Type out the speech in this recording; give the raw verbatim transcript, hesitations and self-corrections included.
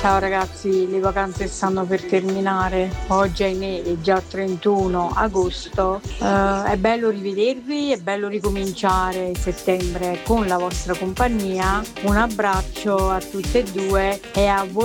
Ciao ragazzi, le vacanze stanno per terminare, oggi ahimè è già trentuno agosto, Eh, è bello rivedervi, è bello ricominciare settembre con la vostra compagnia, un abbraccio a tutte e due e a voi